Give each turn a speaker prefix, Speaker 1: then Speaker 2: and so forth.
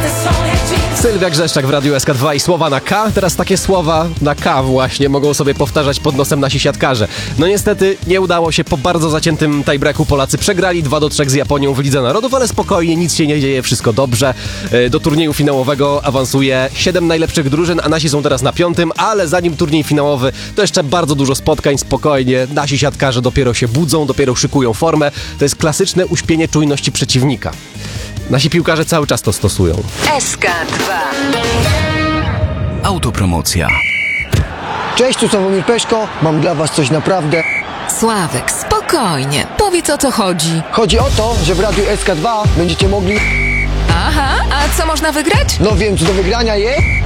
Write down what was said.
Speaker 1: Sylwia Grzeszczak w Radiu SK2 i słowa na K. Teraz takie słowa na K właśnie mogą sobie powtarzać pod nosem nasi siatkarze. No niestety nie udało się, po bardzo zaciętym tiebreaku Polacy przegrali 2-3 z Japonią w Lidze Narodów, ale spokojnie, nic się nie dzieje, wszystko dobrze. Do turnieju finałowego awansuje 7 najlepszych drużyn, a nasi są teraz na 5, ale zanim turniej finałowy, to jeszcze bardzo dużo spotkań, spokojnie. Nasi siatkarze dopiero się budzą, dopiero szykują formę. To jest klasyczne uśpienie czujności przeciwnika. Nasi piłkarze cały czas to stosują.
Speaker 2: SK2.
Speaker 3: Autopromocja.
Speaker 4: Cześć, tu Sławomir Peszko, mam dla was coś naprawdę.
Speaker 5: Sławek, spokojnie, powiedz o co chodzi.
Speaker 4: Chodzi o to, że w Radiu SK2 będziecie mogli...
Speaker 5: Aha, a co można wygrać?
Speaker 4: No wiem, co do wygrania jest...